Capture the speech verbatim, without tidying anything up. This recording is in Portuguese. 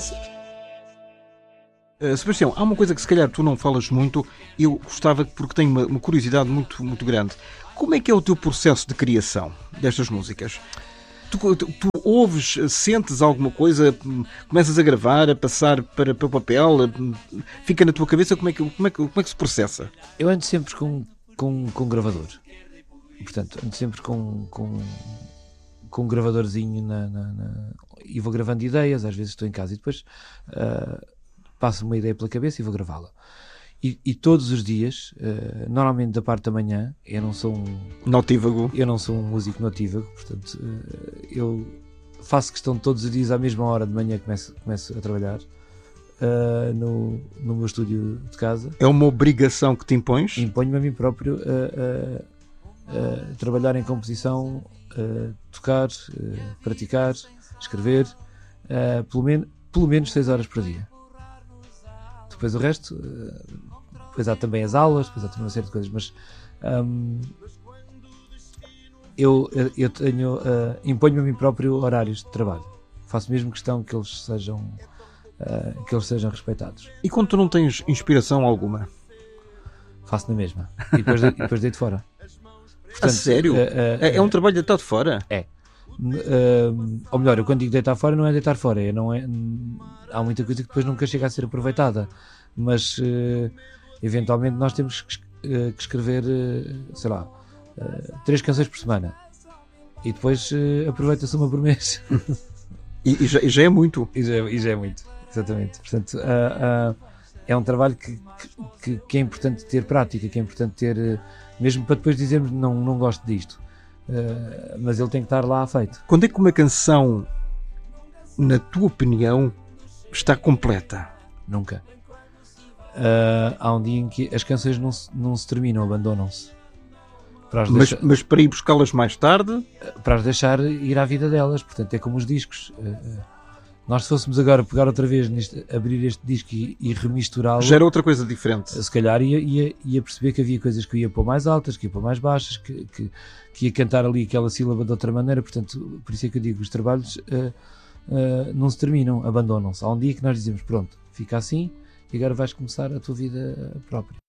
Renascença. Uh, Sebastião, há uma coisa que se calhar tu não falas muito, eu gostava, porque tenho uma, uma curiosidade muito, muito grande. Como é que é o teu processo de criação destas músicas? Tu, tu, tu ouves, sentes alguma coisa, começas a gravar, a passar para, para o papel, fica na tua cabeça, como é que, como é que, como é que se processa? Eu ando sempre com, com, com um gravador. Portanto, ando sempre com, com, com um gravadorzinho na, na, na, e vou gravando ideias. Às vezes estou em casa e depois uh, passo uma ideia pela cabeça e vou gravá-la. E, e todos os dias, uh, normalmente da parte da manhã, eu não sou um notívago, eu não sou um músico notívago, portanto uh, eu faço questão de todos os dias à mesma hora de manhã começo, começo a trabalhar uh, no, no meu estúdio de casa. É uma obrigação que te impões? Imponho-me a mim próprio a, a, a trabalhar em composição, a tocar, a praticar, escrever, uh, pelo, men- pelo menos seis horas por dia. Depois o resto, depois há também as aulas, depois há também uma série de coisas, mas um, eu, eu tenho, uh, imponho-me a mim próprio horários de trabalho. Faço mesmo questão que eles sejam, uh, que eles sejam respeitados. E quando tu não tens inspiração alguma? Faço na mesma. E depois, de, depois deito fora. Portanto, a sério? Uh, uh, é, é um trabalho de deitar de fora? É. Uh, ou melhor, eu quando digo deitar fora não é deitar fora, é, não é, há muita coisa que depois nunca chega a ser aproveitada, mas uh, eventualmente nós temos que, uh, que escrever uh, sei lá, uh, três canções por semana e depois uh, aproveita-se uma por mês. e, e, já, e já é muito e já, e já é muito, exatamente. Portanto, uh, uh, é um trabalho que, que, que é importante ter prática, que é importante ter, uh, mesmo para depois dizermos não, não gosto disto. Uh, mas ele tem que estar lá feito. Quando é que uma canção, na tua opinião, está completa? Nunca. Uh, há um dia em que as canções não se, não se terminam, abandonam-se. Para mas, deixar, mas para ir buscá-las mais tarde? Para as deixar ir à vida delas. Portanto, é como os discos. Uh, uh, nós, se fôssemos agora pegar outra vez, neste, abrir este disco e, e remisturá-lo, já era outra coisa diferente. Se calhar ia, ia, ia perceber que havia coisas que eu ia pôr mais altas, que ia pôr mais baixas, que, que, que ia cantar ali aquela sílaba de outra maneira. Portanto, por isso é que eu digo, os trabalhos uh, uh, não se terminam, abandonam-se. Há um dia que nós dizemos, pronto, fica assim e agora vais começar a tua vida própria.